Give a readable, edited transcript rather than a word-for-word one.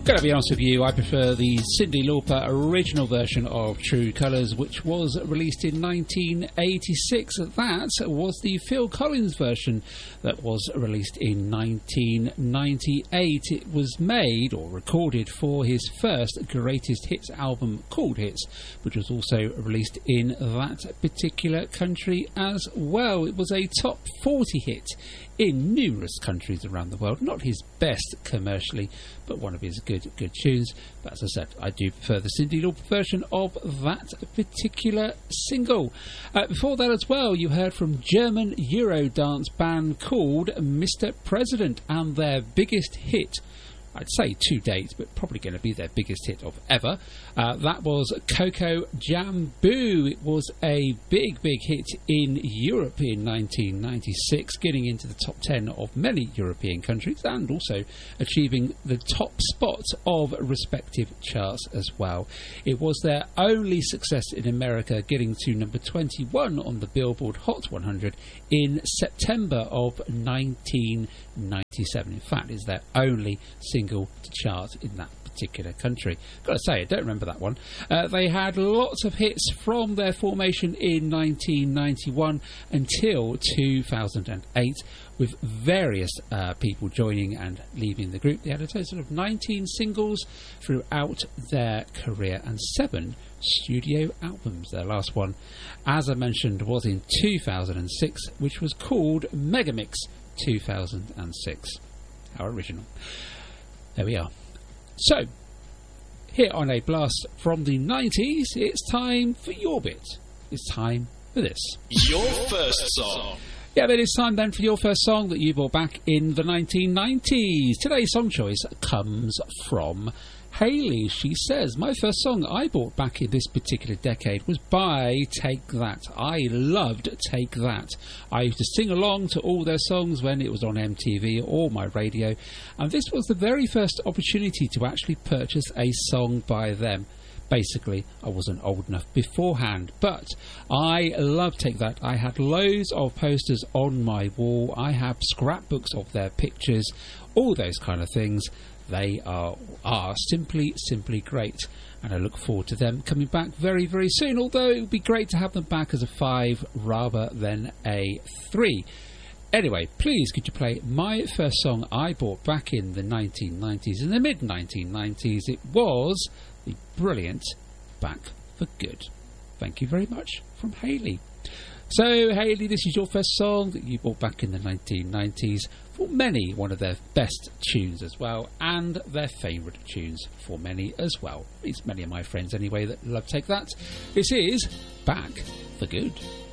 Gotta be honest with you, I prefer the Cyndi Lauper original version of True Colours, which was released in 1986. That was the Phil Collins version that was released in 1998. It was made or recorded for his first Greatest Hits album called Hits, which was also released in that particular country as well. It was a top 40 hit in numerous countries around the world. Not his best commercially, but one of his good tunes. But as I said, I do prefer the Cyndi Lauper version of that particular single. Before that as well, you heard from German Eurodance band called Mr. President and their biggest hit, I'd say to date, but probably going to be their biggest hit of ever. That was Coco Jamboo. It was a big hit in Europe in 1996, getting into the top 10 of many European countries and also achieving the top spot of respective charts as well. It was their only success in America, getting to number 21 on the Billboard Hot 100 in September of 1997. In fact, it's their only single to chart in that particular country. Gotta say, I don't remember that one. They had lots of hits from their formation in 1991 until 2008, with various people joining and leaving the group. They had a total of 19 singles throughout their career and 7 studio albums. Their last one, as I mentioned, was in 2006, which was called Megamix 2006. How original. There we are. So, here on A Blast from the 90s, it's time for your bit. It's time for this. Your first song. Yeah, but it's time then for your first song that you brought back in the 1990s. Today's song choice comes from Hayley. She says, my first song I bought back in this particular decade was by Take That. I loved Take That. I used to sing along to all their songs when it was on MTV or my radio, and this was the very first opportunity to actually purchase a song by them. Basically, I wasn't old enough beforehand, but I love Take That. I had loads of posters on my wall. I have scrapbooks of their pictures, all those kind of things. They are simply great, and I look forward to them coming back very soon, although it would be great to have them back as a 5 rather than a 3. Anyway, please could you play my first song I bought back in the 1990s, in the mid-1990s. It was the brilliant Back for Good. Thank you very much from Hayley. So, Hayley, this is your first song that you bought back in the 1990s. For many, one of their best tunes as well, and their favourite tunes for many as well. It's many of my friends anyway that love Take That. This is Back for Good.